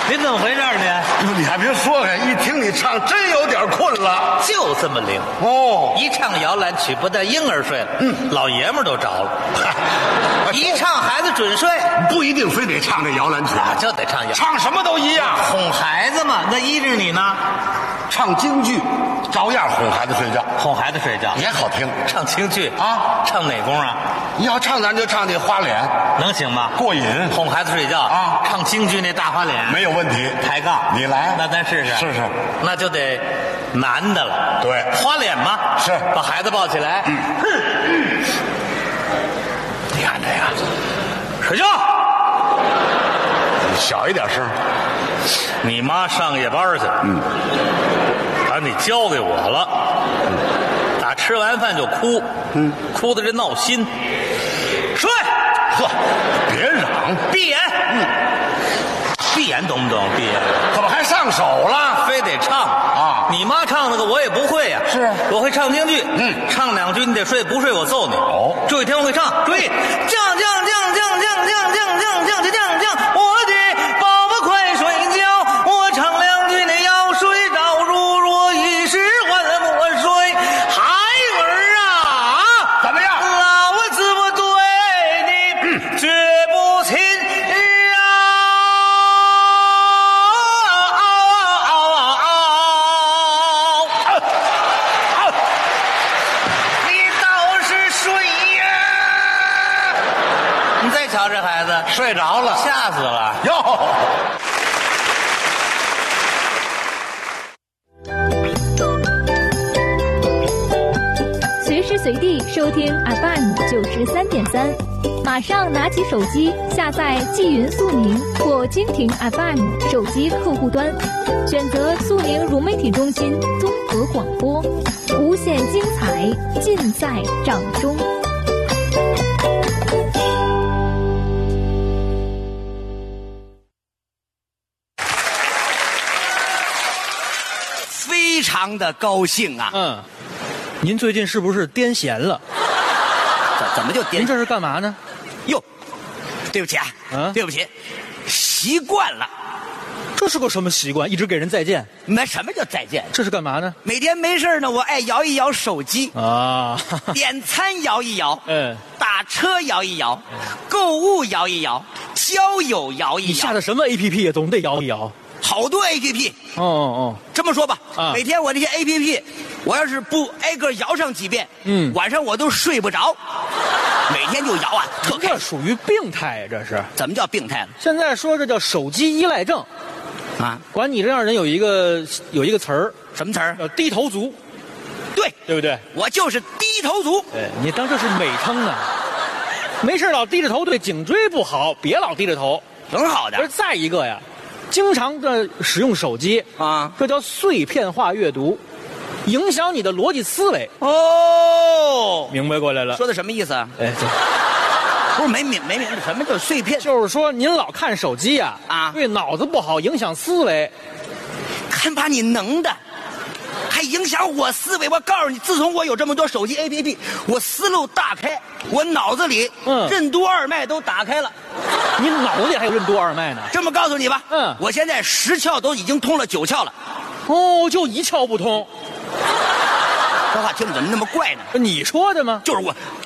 您怎么回事呢？ 你还别说，一听你唱，真有点困了。 就这么灵哦， 一唱摇篮曲，不但婴儿睡了，老爷们儿都着了。一唱孩子准睡， 不一定非得唱这摇篮曲， 就得唱摇篮。 唱什么都一样。 哄孩子嘛，那依着你呢。 唱京剧，照样哄孩子睡觉， 哄孩子睡觉也好听。 唱京剧啊， 唱哪功啊？ 你要唱咱就唱那花脸， 能行吗？ 过瘾。 哄孩子睡觉啊， 唱京剧那大花脸没有问题。 抬杠， 你来， 那咱试试。 试试， 那就得男的了。 对， 花脸嘛， 是把孩子抱起来。 你看这个， 睡觉。 小一点声。 你妈上夜班去，把你交给我了。打吃完饭就哭，哭的这闹心。睡， 呵，别嚷， 闭眼，闭眼懂不懂？闭眼， 怎么还上手了？ 非得唱啊！ 你妈唱那个我也不会呀。 是， 我会唱京剧。唱两句你得睡，不睡我揍你。 哦， 注意听我给唱，注意，降降降降降降降降降降降，我的宝宝快睡觉。我唱两句你要睡着，如若一时还我睡。孩儿啊， 怎么样？ 老子我对你绝不轻你倒是睡呀！你再瞧这孩子睡着了， 吓死了哟。 随时随地收听 FM93.3，马上拿起手机下载纪云速宁或蜻蜓 FM 手机客户端，选择速宁融媒体中心综合广播，无限精彩尽在掌中。 非常的高兴啊！ 您最近是不是癫痫了？ 怎么就癫？ 您这是干嘛呢？ 哟，对不起啊，对不起，习惯了。 这是个什么习惯？一直给人再见？ 那什么叫再见？ 这是干嘛呢？ 每天没事呢，我爱摇一摇手机啊， 点餐摇一摇，打车摇一摇，购物摇一摇，交友摇一摇。 你下的什么 APP 也总得摇一摇。 好多 APP。 哦， 这么说吧，每天我这些 APP， 我要是不挨个摇上几遍，晚上我都睡不着。每天就摇啊，特开心。 这属于病态呀，这是。 怎么叫病态呢？ 现在说这叫手机依赖症。管你这样人有一个词儿， 什么词儿？ 叫低头族。对不对？ 我就是低头族。 你当这是美称呢？没事老低着头对颈椎不好，别老低着头。 挺好的。 再一个呀，经常的使用手机啊，这叫碎片化阅读，影响你的逻辑思维。 哦， 明白过来了。 说的什么意思啊？不是没明白什么叫碎片？ 就是说您老看手机呀，对脑子不好，影响思维。 看把你能的，还影响我思维。我告诉你，自从我有这么多手机 APP， 我思路大开，我脑子里任督二脉都打开了。 你脑子里还有任督二脉呢？ 这么告诉你吧，我现在10窍都已经通了9窍了。 哦，就1窍不通。 这话听着怎么那么怪呢？ 你说的吗？ 就是